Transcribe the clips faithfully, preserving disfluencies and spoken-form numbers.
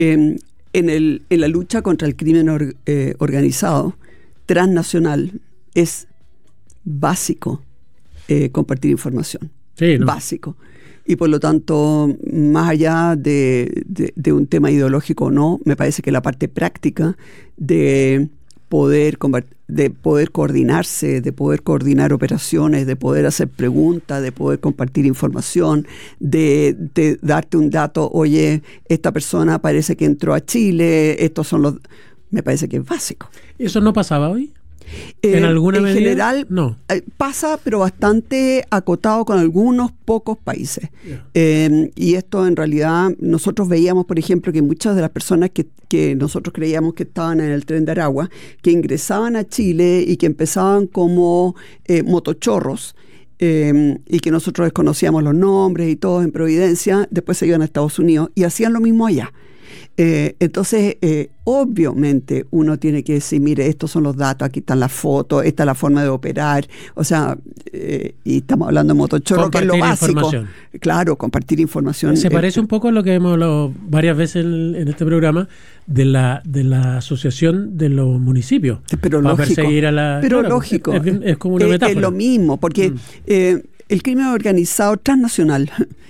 Eh, en, el, en la lucha contra el crimen or, eh, organizado, transnacional, es básico eh, compartir información. Sí, ¿no? Básico. Y por lo tanto, más allá de, de, de un tema ideológico o no, me parece que la parte práctica de poder, de poder coordinarse, de poder coordinar operaciones, de poder hacer preguntas, de poder compartir información, de, de darte un dato, oye, esta persona parece que entró a Chile, estos son los... Me parece que es básico. ¿Eso no pasaba hoy? Eh, ¿En alguna en medida? general no. eh, pasa, pero bastante acotado con algunos pocos países. Yeah. Eh, y esto en realidad, nosotros veíamos, por ejemplo, que muchas de las personas que, que nosotros creíamos que estaban en el tren de Aragua, que ingresaban a Chile y que empezaban como eh, motochorros, eh, y que nosotros desconocíamos los nombres y todo en Providencia, después se iban a Estados Unidos y hacían lo mismo allá. Eh, entonces, eh, obviamente, uno tiene que decir, mire, estos son los datos, aquí están las fotos, esta es la forma de operar, o sea, eh, y estamos hablando de motochorro, que es lo básico. Claro, compartir información. Se parece eh, un poco a lo que hemos hablado varias veces en, en este programa de la de la asociación de los municipios. Pero para lógico. Perseguir a la, pero claro, lógico. Es, es, es como una es, metáfora. Es lo mismo, porque mm. eh, el crimen organizado transnacional...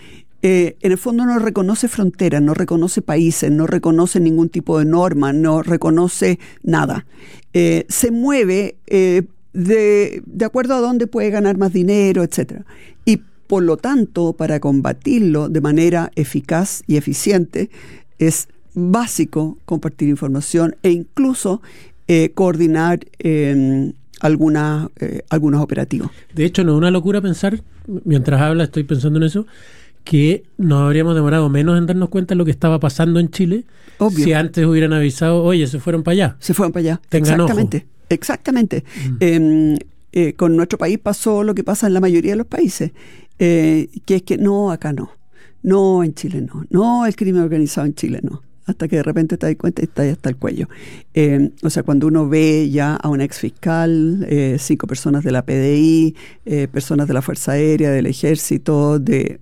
Eh, en el fondo no reconoce fronteras, no reconoce países, no reconoce ningún tipo de norma, no reconoce nada. Eh, se mueve eh, de, de acuerdo a dónde puede ganar más dinero, etcétera. Y por lo tanto, para combatirlo de manera eficaz y eficiente, es básico compartir información e incluso eh, coordinar eh, alguna, eh, algunos operativos. De hecho, no es una locura pensar, mientras habla estoy pensando en eso, que nos habríamos demorado menos en darnos cuenta de lo que estaba pasando en Chile. Obvio. Si antes hubieran avisado, oye, se fueron para allá. Se fueron para allá. Tengan exactamente, ojo. Exactamente. Mm. Eh, eh, con nuestro país pasó lo que pasa en la mayoría de los países, eh, que es que no, acá no. No, en Chile no. No, el crimen organizado en Chile no. Hasta que de repente te das cuenta y está ahí hasta el cuello. Eh, o sea, cuando uno ve ya a un ex fiscal, eh, cinco personas de la P D I, eh, personas de la Fuerza Aérea, del Ejército, de...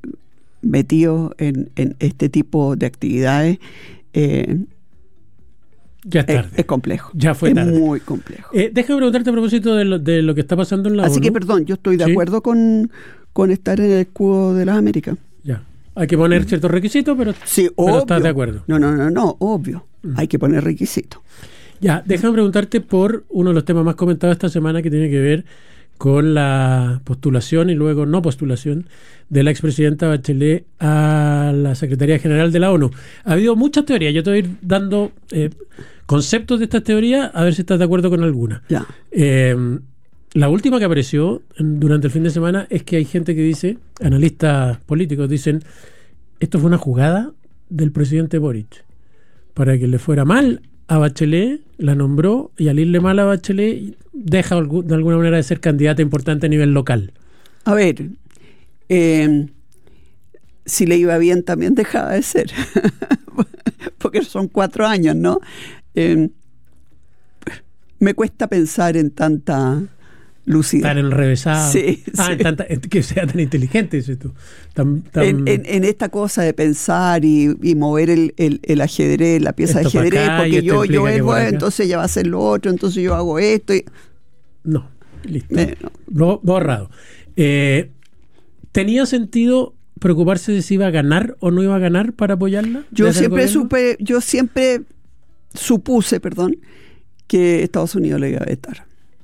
metidos en, en este tipo de actividades, eh, ya es tarde. Es, es complejo. Ya fue tarde. Es muy complejo. Eh, déjame preguntarte a propósito de lo, de lo que está pasando en la Así ONU. que, perdón, yo estoy de ¿Sí? acuerdo con, con estar en el escudo de las Américas. Ya. Hay que poner ciertos requisitos, pero, sí, pero obvio. estás de acuerdo. No, no, no, no, obvio. Mm. Hay que poner requisitos. Ya, déjame preguntarte por uno de los temas más comentados esta semana que tiene que ver con la postulación y luego no postulación de la expresidenta Bachelet a la Secretaría General de la ONU. Ha habido muchas teorías. Yo te voy a ir dando eh, conceptos de estas teorías a ver si estás de acuerdo con alguna. Ya. Eh, la última que apareció en, durante el fin de semana es que hay gente que dice, analistas políticos dicen, esto fue una jugada del presidente Boric para que le fuera mal a Bachelet, la nombró, y al irle mal a Bachelet deja de alguna manera de ser candidata importante a nivel local. A ver, eh, si le iba bien también dejaba de ser, porque son cuatro años, ¿no? Eh, me cuesta pensar en tanta lucidez. Tan enrevesado. Sí, ah, sí. En tanta, que sea tan inteligente, dices tú. Tan, tan... En, en, en esta cosa de pensar y, y mover el, el, el ajedrez, la pieza esto de ajedrez, acá, porque yo, yo es bueno, acá. entonces ella va a hacer lo otro, entonces yo hago esto. Y... No, listo. Eh, no. Bo, borrado. Eh, ¿Tenía sentido preocuparse de si iba a ganar o no iba a ganar para apoyarla? Yo siempre supe, yo siempre supuse, perdón, que Estados Unidos le iba a vetar.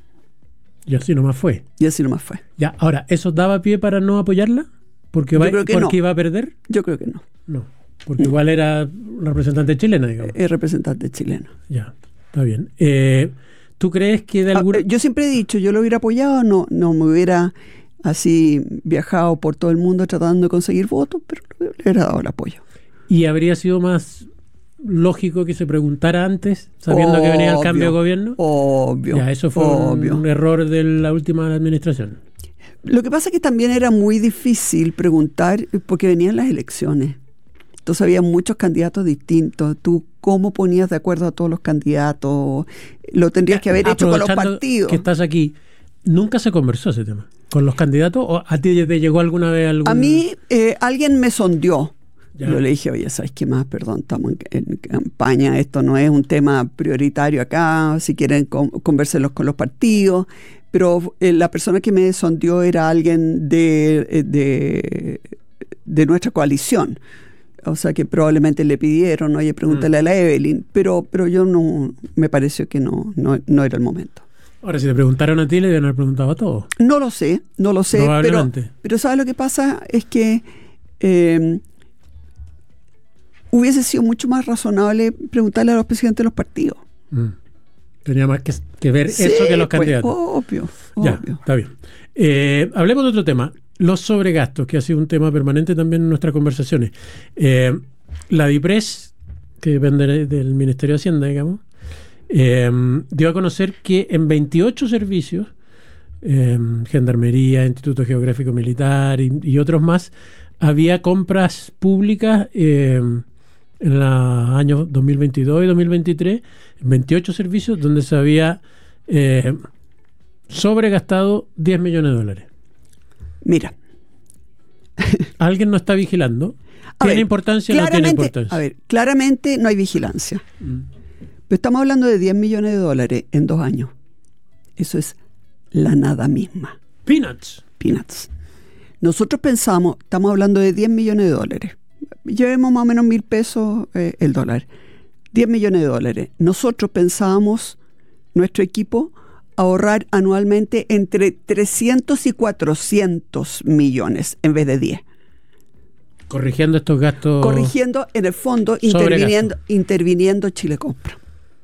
Y así nomás fue. Y así nomás fue. Ya, ahora, ¿eso daba pie para no apoyarla? ¿Porque, va, porque no. iba a perder? Yo creo que no. No, porque no. Igual era una representante chilena, digamos. Es representante chileno. Ya, está bien. Eh, ¿Tú crees que de alguna... Ah, yo siempre he dicho, yo lo hubiera apoyado, no, no me hubiera así viajado por todo el mundo tratando de conseguir votos, pero le hubiera dado el apoyo. ¿Y habría sido más lógico que se preguntara antes, sabiendo obvio, que venía el cambio de gobierno? Obvio. Ya, eso fue obvio. un error de la última administración. Lo que pasa es que también era muy difícil preguntar porque venían las elecciones. Entonces había muchos candidatos distintos. Tú, ¿cómo ponías de acuerdo a todos los candidatos? Lo tendrías que haber hecho con los partidos. Que estás aquí, ¿nunca se conversó ese tema con los candidatos? ¿O a ti te llegó alguna vez algún...? A mí, eh, alguien me sondeó. Ya. Yo le dije, oye, ¿sabes qué más? Perdón, estamos en, en campaña, esto no es un tema prioritario acá, si quieren con, conversenlos con los partidos, pero eh, la persona que me sondeó era alguien de, de, de nuestra coalición. O sea que probablemente le pidieron, oye, pregúntale mm. a la Evelyn, pero, pero yo no, me pareció que no, no, no era el momento. Ahora, si te preguntaron a ti, le deben haber preguntado a todos. No lo sé, no lo sé, pero, pero ¿sabes lo que pasa? Es que eh, hubiese sido mucho más razonable preguntarle a los presidentes de los partidos. Mm. Tenía más que, que ver sí, eso que los candidatos. Pues, obvio, ya, obvio. Está bien. Eh, hablemos de otro tema. Los sobregastos, que ha sido un tema permanente también en nuestras conversaciones. Eh, la DIPRES, que depende del Ministerio de Hacienda, digamos, eh, dio a conocer que en veintiocho servicios, eh, Gendarmería, Instituto Geográfico Militar y, y otros más, había compras públicas eh, en los años dos mil veintidós y dos mil veintitrés, en veintiocho servicios donde se había eh, sobregastado diez millones de dólares. Mira. ¿Alguien no está vigilando? ¿Tiene ver, importancia o no tiene importancia? A ver, claramente no hay vigilancia. Mm. Pero estamos hablando de diez millones de dólares en dos años. Eso es la nada misma. Peanuts. Peanuts. Nosotros pensamos, estamos hablando de diez millones de dólares. Llevemos más o menos mil pesos eh, el dólar. diez millones de dólares. Nosotros pensábamos, nuestro equipo, ahorrar anualmente entre trescientos y cuatrocientos millones en vez de diez. Corrigiendo estos gastos. Corrigiendo en el fondo, interviniendo, interviniendo Chile Compra.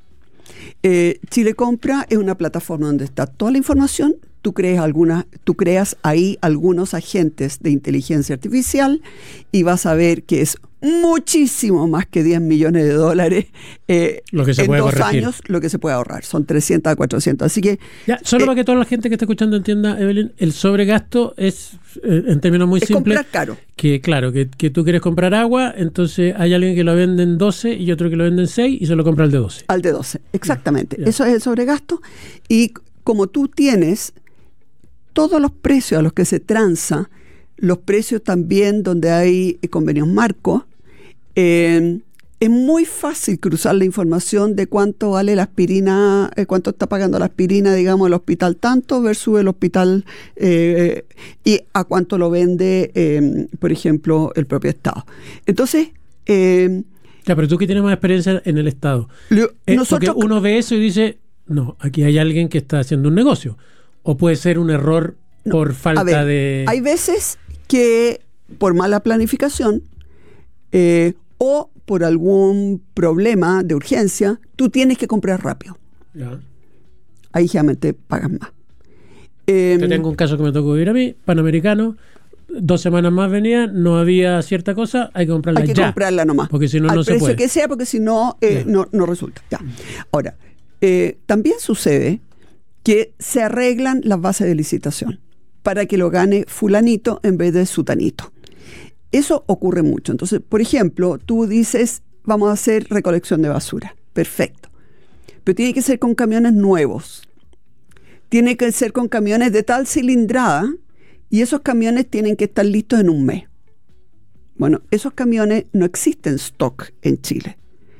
Eh, Chile Compra es una plataforma donde está toda la información. Tú creas, alguna, tú creas ahí algunos agentes de inteligencia artificial y vas a ver que es muchísimo más que diez millones de dólares eh, lo que se en puede dos corregir. años, lo que se puede ahorrar. Son trescientos a cuatrocientos. Así que... Ya, solo eh, para que toda la gente que está escuchando entienda, Evelyn, el sobregasto es, eh, en términos muy es simples... comprar caro. Que claro, que, que tú quieres comprar agua, entonces hay alguien que lo vende en doce y otro que lo vende en seis y se lo compra al de doce. Al de doce, exactamente. Ya, ya. Eso es el sobregasto. Y como tú tienes todos los precios a los que se transa, los precios también donde hay convenios marcos, eh, es muy fácil cruzar la información de cuánto vale la aspirina, eh, cuánto está pagando la aspirina, digamos, el hospital tanto versus el hospital eh, y a cuánto lo vende, eh, por ejemplo, el propio Estado. Entonces... Eh, ya, pero tú que tienes más experiencia en el Estado. Lo, eh, nosotros, porque uno ve eso y dice, no, aquí hay alguien que está haciendo un negocio. O puede ser un error no, por falta ver, de... Hay veces que por mala planificación eh, o por algún problema de urgencia, tú tienes que comprar rápido. Ya. Ahí generalmente pagan más. Eh, Te tengo un caso que me tocó vivir a mí, Panamericano, dos semanas más venía, no había cierta cosa, hay que comprarla ya. Hay que ya, comprarla nomás. Porque si no, al no se precio puede. que sea, porque si no, eh, no, no resulta. Ya. Ahora, eh, también sucede que se arreglan las bases de licitación para que lo gane fulanito en vez de sutanito. Eso ocurre mucho. Entonces, por ejemplo, tú dices, vamos a hacer recolección de basura. Perfecto. Pero tiene que ser con camiones nuevos. Tiene que ser con camiones de tal cilindrada y esos camiones tienen que estar listos en un mes. Bueno, esos camiones no existen stock en Chile.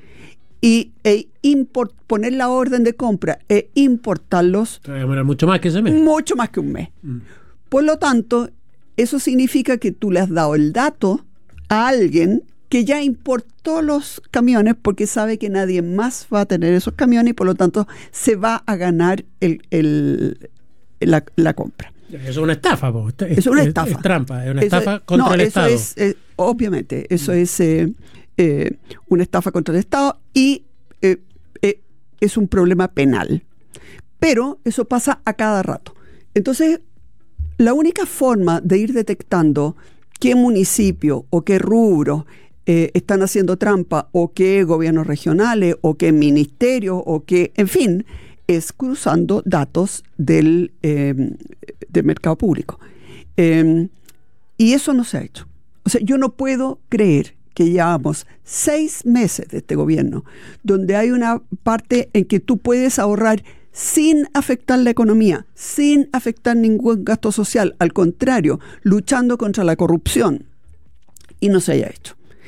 Y e import, poner la orden de compra e importarlos... Te va a demorar mucho más que ese mes. Mucho más que un mes. Mm. Por lo tanto, eso significa que tú le has dado el dato a alguien que ya importó los camiones porque sabe que nadie más va a tener esos camiones y por lo tanto se va a ganar el, el, la, la compra. Eso es una estafa, po. Es, es una es, estafa. Es trampa, es una eso estafa es, contra no, el eso Estado. Es, eh, obviamente, eso mm. es eh, eh, una estafa contra el Estado y eh, eh, es un problema penal. Pero eso pasa a cada rato. Entonces, la única forma de ir detectando qué municipio o qué rubro eh, están haciendo trampa o qué gobiernos regionales o qué ministerios o qué, en fin, es cruzando datos del, eh, del mercado público. Eh, y eso no se ha hecho. O sea, yo no puedo creer que llevamos seis meses de este gobierno donde hay una parte en que tú puedes ahorrar sin afectar la economía, sin afectar ningún gasto social, al contrario, luchando contra la corrupción, y no se haya hecho.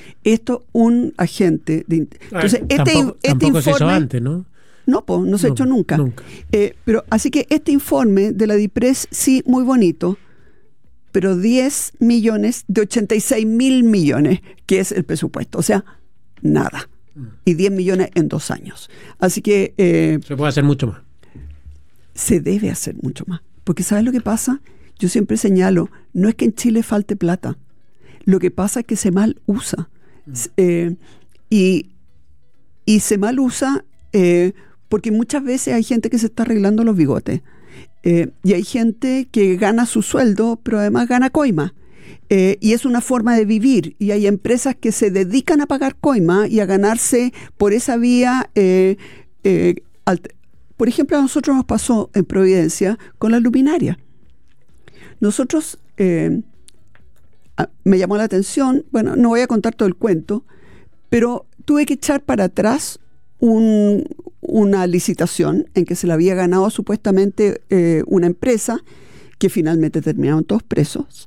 Esto un agente de... Entonces, Ah, este, tampoco este tampoco informe... se hizo antes, ¿no? No, pues no se ha No, hecho nunca. nunca. Eh, pero así que este informe de la DIPRES, sí, muy bonito, pero diez millones de ochenta y seis mil millones, que es el presupuesto. O sea, nada. Y diez millones en dos años. Así que... Eh, se puede hacer mucho más. Se debe hacer mucho más. Porque ¿sabes lo que pasa? Yo siempre señalo, no es que en Chile falte plata. Lo que pasa es que se mal usa. Mm. Eh, y, y se mal usa eh, porque muchas veces hay gente que se está arreglando los bigotes. Eh, y hay gente que gana su sueldo, pero además gana coima. Eh, y es una forma de vivir. Y hay empresas que se dedican a pagar coima y a ganarse por esa vía. Eh, eh, por ejemplo, a nosotros nos pasó en Providencia con la luminaria. Nosotros, eh, me llamó la atención, bueno, no voy a contar todo el cuento, pero tuve que echar para atrás un, una licitación en que se la había ganado supuestamente eh, una empresa, que finalmente terminaron todos presos.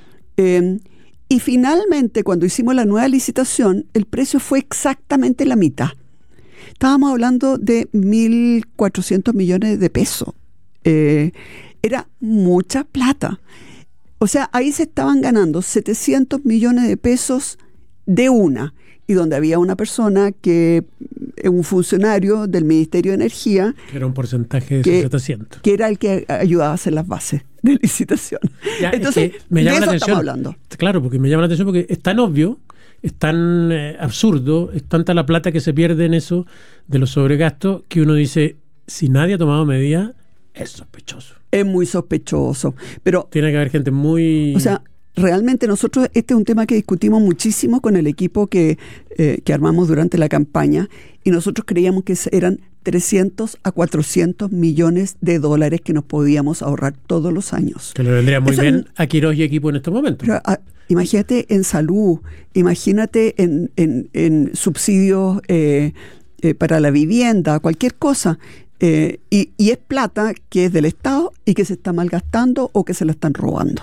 Eh, y finalmente, cuando hicimos la nueva licitación, el precio fue exactamente la mitad. Estábamos hablando de mil cuatrocientos millones de pesos. Eh, era mucha plata. O sea, ahí se estaban ganando setecientos millones de pesos de una, y donde había una persona que, un funcionario del Ministerio de Energía, que era un porcentaje de que, setecientos, que era el que ayudaba a hacer las bases de licitación. Ya, entonces, es que me llama de eso la atención, estamos hablando. Claro, porque me llama la atención porque es tan obvio, es tan eh, absurdo, es tanta la plata que se pierde en eso de los sobregastos, que uno dice, si nadie ha tomado medidas, es sospechoso. Es muy sospechoso, pero... Tiene que haber gente muy... O sea, realmente nosotros, este es un tema que discutimos muchísimo con el equipo que, eh, que armamos durante la campaña, y nosotros creíamos que eran trescientos a cuatrocientos millones de dólares que nos podíamos ahorrar todos los años. Que le vendría muy Eso bien en, a Quirós y equipo en estos momentos. Pero, a, imagínate en salud, imagínate en, en, en subsidios eh, eh, para la vivienda, cualquier cosa. Eh, y, y es plata que es del Estado y que se está malgastando o que se la están robando.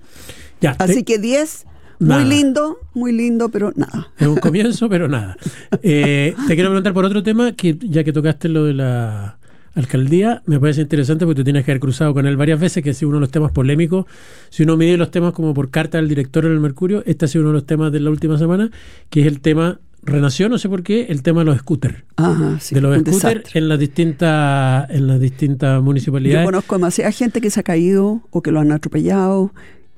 Ya, Así te, que diez, nada. muy lindo, muy lindo, pero nada. Es un comienzo, pero nada. Eh, te quiero preguntar por otro tema, que ya que tocaste lo de la alcaldía, me parece interesante porque tú tienes que haber cruzado con él varias veces, que ha sido uno de los temas polémicos. Si uno mide los temas como por carta del director en el Mercurio, este ha sido uno de los temas de la última semana, que es el tema... Renació, no sé por qué, el tema de los scooters. Ajá, sí, de los un scooters desastre. en las distintas en las distintas municipalidades. Yo conozco demasiada gente que se ha caído o que lo han atropellado.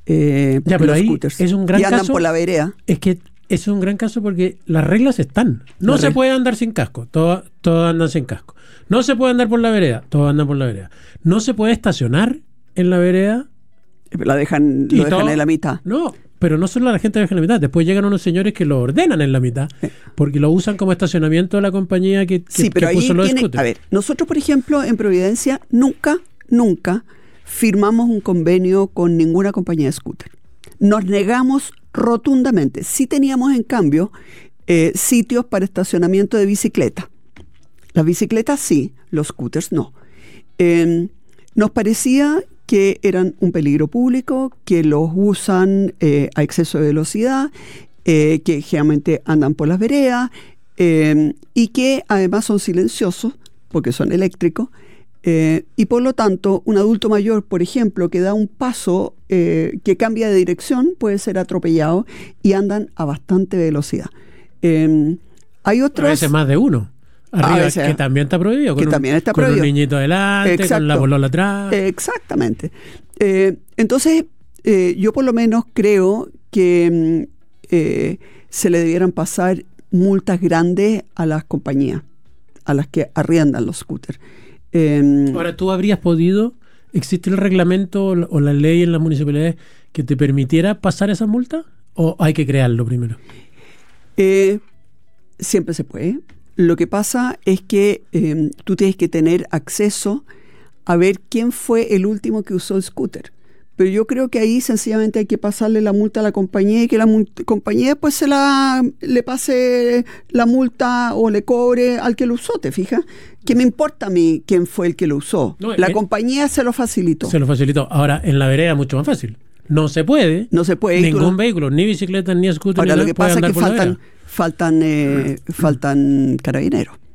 Eh, ya, pero los ahí scooters. es un gran y andan caso. por la vereda. Es que es un gran caso porque las reglas están. No La se regla. puede andar sin casco. Todos, todos andan sin casco. No se puede andar por la vereda. Todos andan por la vereda. No se puede estacionar en la vereda. La dejan, Y lo dejan todo- en la mitad. No, pero no solo la gente deja en la mitad. Después llegan unos señores que lo ordenan en la mitad porque lo usan como estacionamiento de la compañía que, que, Sí, pero que ahí puso los tiene... scooters. A ver, nosotros, por ejemplo, en Providencia, nunca, nunca firmamos un convenio con ninguna compañía de scooter. Nos negamos rotundamente. Sí teníamos, en cambio, eh, sitios para estacionamiento de bicicleta. Las bicicletas sí, los scooters no. Eh, nos parecía que eran un peligro público, que los usan eh, a exceso de velocidad, eh, que generalmente andan por las veredas, eh, y que además son silenciosos, porque son eléctricos, eh, y por lo tanto un adulto mayor, por ejemplo, que da un paso, eh, que cambia de dirección, puede ser atropellado, y andan a bastante velocidad. Eh, hay A otros... veces más de uno. Arriba, veces, que también está prohibido. que Con, un, también está con prohibido. un niñito adelante, con Exacto. la polola atrás. Exactamente. Eh, entonces, eh, yo por lo menos creo que mm, eh, se le debieran pasar multas grandes a las compañías, a las que arriendan los scooters. Eh, Ahora, ¿tú habrías podido, existe el reglamento o la, o la ley en las municipalidades que te permitiera pasar esas multas? ¿O hay que crearlo primero? eh, siempre se puede. Lo que pasa es que eh, tú tienes que tener acceso a ver quién fue el último que usó el scooter. Pero yo creo que ahí sencillamente hay que pasarle la multa a la compañía y que la multa, compañía después se la, le pase la multa o le cobre al que lo usó, ¿te fijas? ¿Qué me importa a mí quién fue el que lo usó? No, la eh, compañía se lo facilitó. Se lo facilitó. Ahora, en la vereda mucho más fácil. No se puede. No se puede. Ningún tú, vehículo, ni bicicleta, ni scooter, ahora ni lo que puede pasa es andar que por la faltan, vereda. faltan, eh, faltan carabineros.